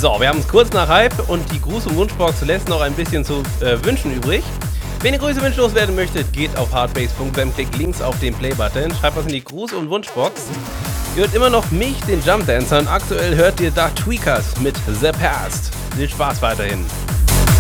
So, wir haben es kurz nach Hype und die Gruß- und Wunschbox lässt noch ein bisschen zu wünschen übrig. Wenn ihr Grüße wünschlos werden möchtet, geht auf hardbase.fm, klickt links auf den Play-Button, schreibt was in die Gruß- und Wunschbox. Ihr hört immer noch mich, den Jump Dancer, und aktuell hört ihr da Tweakers mit The Past. Viel Spaß weiterhin.